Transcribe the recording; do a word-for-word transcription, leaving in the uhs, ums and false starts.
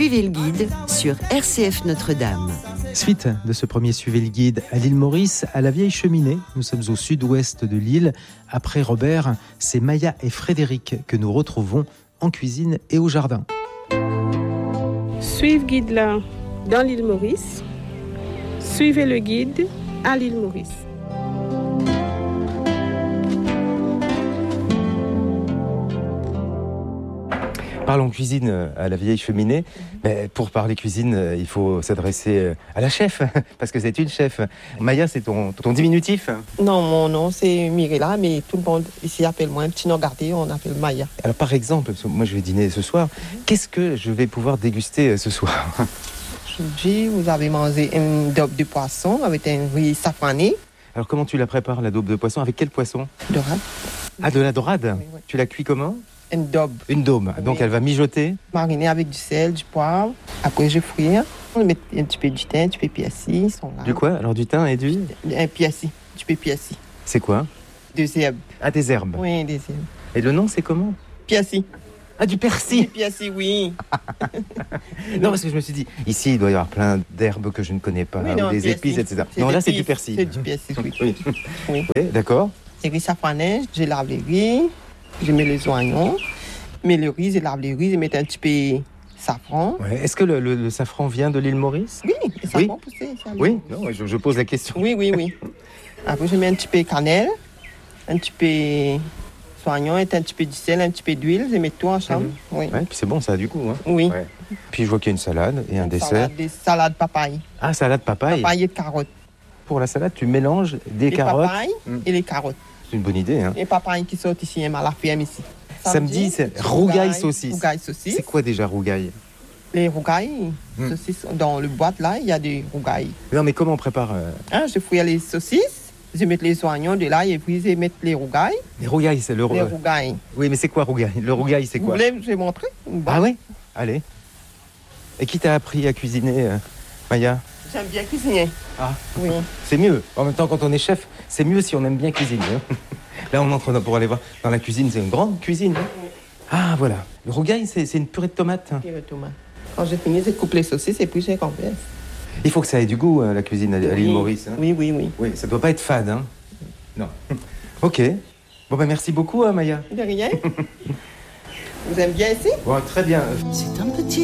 Suivez le guide sur R C F Notre-Dame. Suite de ce premier Suivez le guide à l'île Maurice, à la Vieille Cheminée. Nous sommes au sud-ouest de l'île. Après Robert, c'est Maya et Frédéric que nous retrouvons en cuisine et au jardin. Suivez le guide là dans l'île Maurice. Suivez le guide à l'île Maurice. Parlons cuisine à la Vieille Cheminée. Mais pour parler cuisine, il faut s'adresser à la chef, parce que c'est une chef. Maya, c'est ton, ton diminutif? Non, mon nom c'est Mirella, mais tout le monde ici appelle moi un petit nom gardé, on appelle Maya. Alors par exemple, moi je vais dîner ce soir, mm-hmm. Qu'est-ce que je vais pouvoir déguster ce soir? Aujourd'hui, vous avez mangé une daube de poisson avec un riz safrané. Alors comment tu la prépares, la daube de poisson? Avec quel poisson? Dorade. Ah, de la dorade? Oui, oui. Tu la cuis comment? Une daube. Une daube, Oui. Donc elle va mijoter? Marinée avec du sel, du poivre. Après, je fouille. On met un petit peu du thym, du pépiaci. Du quoi? Alors du thym et du? Un piaci, du pépiaci. C'est quoi? Des herbes. Ah, des herbes? Oui, des herbes. Et le nom, c'est comment? Piaci. Ah, du persil? Piaci, oui. Non, parce que je me suis dit, ici, il doit y avoir plein d'herbes que je ne connais pas, oui, non, ou des piaci. épices, et cetera. C'est Non, là, épices. c'est du persil. C'est du persil, oui. Oui. Oui. Oui, d'accord. C'est riz safrané, je lave les riz, je mets les oignons, je mets le riz, je lave les riz, je mets un petit peu safran. Ouais. Est-ce que le, le, le safran vient de l'île Maurice? Oui, le safran poussé. Oui, non, je, je pose la question. Oui, oui, oui. Après, je mets un petit peu de cannelle, un petit peu soignon, et un petit peu de sel, un petit peu d'huile, je mets tout ensemble. Mmh. Oui. Ouais, puis c'est bon, ça, du coup. Hein. Oui. Ouais. Puis je vois qu'il y a une salade et un Une dessert. Salade, des salades papaye. Ah, salade papaye. Papaye et de carottes. Pour la salade, tu mélanges des les carottes. papayes mmh. et les carottes. C'est une bonne idée. Hein. Les papayes qui sortent ici, à la ferme ici. Samedi, c'est rougail saucisse. Rougail saucisse. C'est quoi déjà rougail? Les rougailles, mmh. saucisses, dans le boîte là, il y a des rougailles. Non, mais comment on prépare euh... hein, je fouille les saucisses, je mets les oignons de là et puis je mets les rougailles. Les rougailles, c'est le Les rougailles. Oui, mais c'est quoi rougail? Le rougail, c'est quoi? Vous voulez, je vais montrer. Ah ouais? Allez. Et qui t'a appris à cuisiner, euh, Maya? J'aime bien cuisiner. Ah, oui. C'est mieux. En même temps, quand on est chef, c'est mieux si on aime bien cuisiner. Hein. Là, on entre pour aller voir dans la cuisine. C'est une grande cuisine. Hein. Oui. Ah, voilà. Le rougail, c'est, c'est une purée de tomates. Purée de tomates. Quand j'ai fini, je coupe les saucisses et puis je renverse. Il faut que ça ait du goût, hein, la cuisine à, à l'île oui. Maurice. Hein. Oui, oui, oui. Oui, ça ne doit pas être fade. Hein. Non. Ok. Bon, ben merci beaucoup, hein, Maya. De rien. Vous aimez bien ici? Bon, très bien. C'est un petit